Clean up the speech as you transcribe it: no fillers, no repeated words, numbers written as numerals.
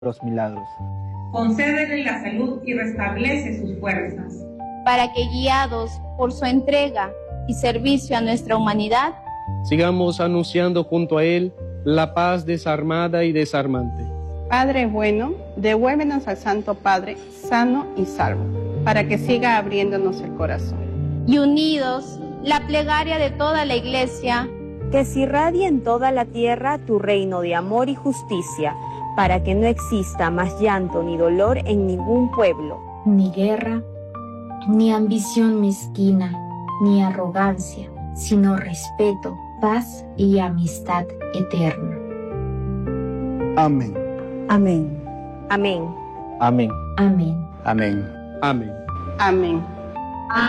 los milagros. Concédele la salud y restablece sus fuerzas. Para que, guiados por su entrega y servicio a nuestra humanidad, sigamos anunciando junto a él la paz desarmada y desarmante. Padre bueno, devuélvenos al Santo Padre sano y salvo, para que siga abriéndonos el corazón. Y unidos, la plegaria de toda la Iglesia, que se irradie en toda la tierra tu reino de amor y justicia, para que no exista más llanto ni dolor en ningún pueblo, ni guerra, ni ambición mezquina, ni arrogancia, sino respeto, paz y amistad eterna. Amén. Amén. Amén. Amén. Amén. Amén. Amén. Amén.